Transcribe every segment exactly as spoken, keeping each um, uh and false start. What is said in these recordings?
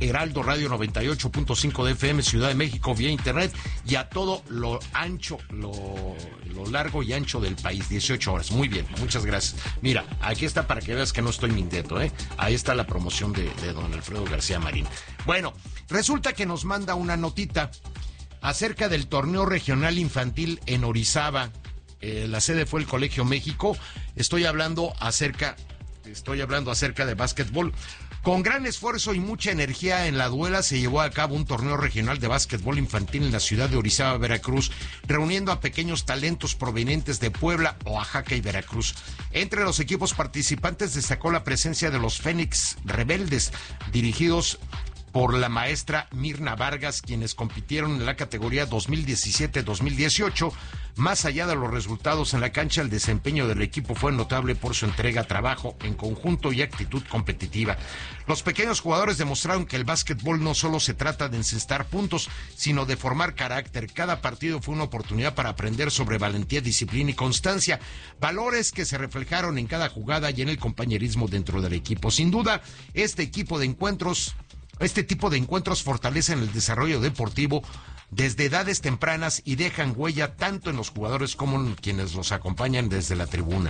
Heraldo Radio noventa y ocho punto cinco de F M, Ciudad de México, vía internet, y a todo lo ancho, lo, lo largo y ancho del país, dieciocho horas. Muy bien, muchas gracias. Mira, aquí está para que veas que no estoy mintiendo, ¿eh? Ahí está la promoción de, de don Alfredo García Marín. Bueno, resulta que nos manda una notita acerca del torneo regional infantil en Orizaba. Eh, la sede fue el Colegio México. Estoy hablando acerca, estoy hablando acerca de básquetbol. Con gran esfuerzo y mucha energía en la Duela se llevó a cabo un torneo regional de básquetbol infantil en la ciudad de Orizaba, Veracruz, reuniendo a pequeños talentos provenientes de Puebla, Oaxaca y Veracruz. Entre los equipos participantes destacó la presencia de los Fénix Rebeldes, dirigidos por la maestra Mirna Vargas, quienes compitieron en la categoría dos mil diecisiete dos mil dieciocho. Más allá de los resultados en la cancha, el desempeño del equipo fue notable por su entrega, trabajo en conjunto y actitud competitiva. Los pequeños jugadores demostraron que el básquetbol no solo se trata de encestar puntos, sino de formar carácter. Cada partido fue una oportunidad para aprender sobre valentía, disciplina y constancia, valores que se reflejaron en cada jugada y en el compañerismo dentro del equipo. Sin duda, este equipo de encuentros Este tipo de encuentros fortalecen el desarrollo deportivo desde edades tempranas y dejan huella tanto en los jugadores como en quienes los acompañan desde la tribuna.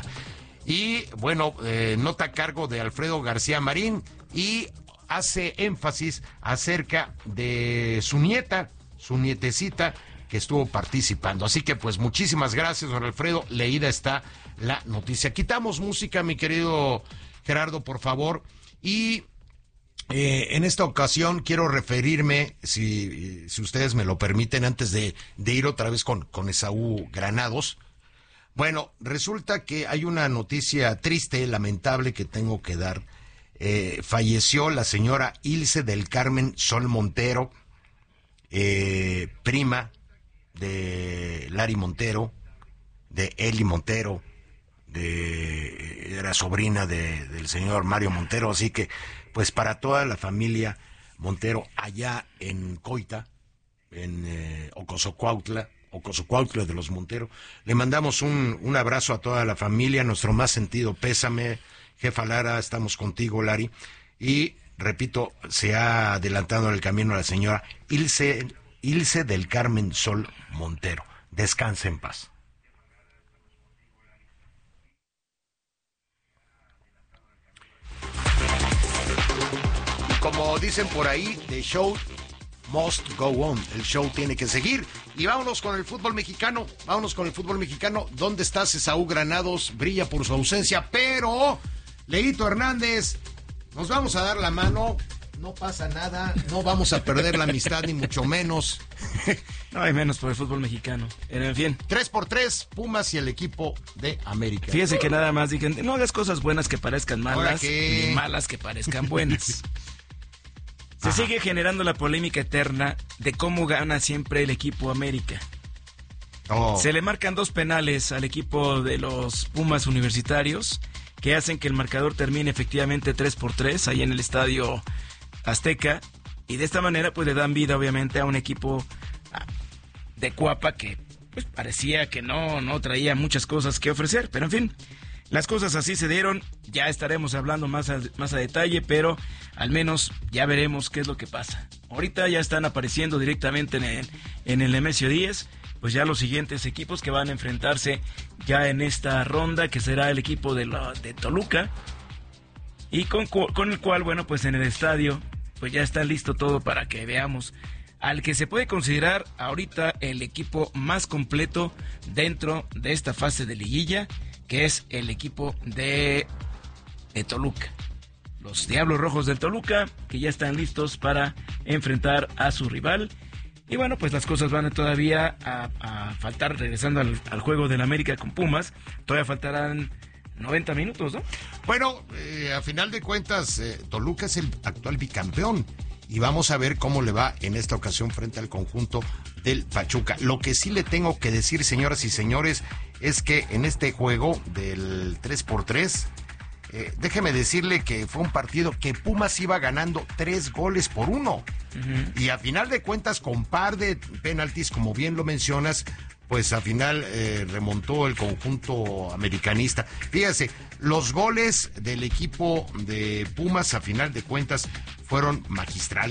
Y bueno, eh, nota a cargo de Alfredo García Marín y hace énfasis acerca de su nieta, su nietecita que estuvo participando. Así que pues muchísimas gracias, don Alfredo. Leída está la noticia. Quitamos música, mi querido Gerardo, por favor. Y Eh, en esta ocasión quiero referirme, si, si ustedes me lo permiten, antes de, de ir otra vez con, con Esaú Granados. Bueno, resulta que hay una noticia triste, lamentable que tengo que dar. Eh, falleció la señora Ilse del Carmen Sol Montero, eh, prima de Lari Montero, de Eli Montero, de, era sobrina de, del señor Mario Montero, así que pues para toda la familia Montero allá en Coita, en eh, Ocosocuautla, Ocosocuautla de los Montero, le mandamos un, un abrazo a toda la familia, nuestro más sentido pésame, jefa Lara, estamos contigo, Lari, y repito, se ha adelantado en el camino a la señora Ilse, Ilse del Carmen Sol Montero. Descanse en paz. Como dicen por ahí, the show must go on. El show tiene que seguir. Y vámonos con el fútbol mexicano. Vámonos con el fútbol mexicano. ¿Dónde estás, Esaú Granados? Brilla por su ausencia. Pero, Leito Hernández, nos vamos a dar la mano. No pasa nada. No vamos a perder la amistad, ni mucho menos. No hay menos por el fútbol mexicano. En fin. Tres por tres, Pumas y el equipo de América. Fíjese que nada más dije, no hagas cosas buenas que parezcan malas, ni malas que parezcan buenas. Se Ajá. sigue generando la polémica eterna de cómo gana siempre el equipo América. Oh. Se le marcan dos penales al equipo de los Pumas Universitarios que hacen que el marcador termine efectivamente tres por tres ahí en el Estadio Azteca, y de esta manera pues le dan vida obviamente a un equipo de Cuapa que pues parecía que no, no traía muchas cosas que ofrecer, pero en fin, las cosas así se dieron. Ya estaremos hablando más a, más a detalle, pero al menos ya veremos qué es lo que pasa. Ahorita ya están apareciendo directamente en el, en el Nemesio diez, pues ya los siguientes equipos que van a enfrentarse ya en esta ronda, que será el equipo de, la, de Toluca, y con, con el cual, bueno, pues en el estadio, pues ya está listo todo para que veamos al que se puede considerar ahorita el equipo más completo dentro de esta fase de liguilla, que es el equipo de, de Toluca. Los Diablos Rojos del Toluca, que ya están listos para enfrentar a su rival. Y bueno, pues las cosas van todavía a, a faltar, regresando al, al juego del América con Pumas, todavía faltarán noventa minutos, ¿no? Bueno, eh, a final de cuentas, eh, Toluca es el actual bicampeón. Y vamos a ver cómo le va en esta ocasión frente al conjunto del Pachuca. Lo que sí le tengo que decir, señoras y señores, es que en este juego del tres por tres, eh, déjeme decirle que fue un partido que Pumas iba ganando tres goles por uno. Uh-huh. Y a final de cuentas, con par de penaltis, como bien lo mencionas, pues al final eh, remontó el conjunto americanista. Fíjese, los goles del equipo de Pumas a final de cuentas fueron magistrales.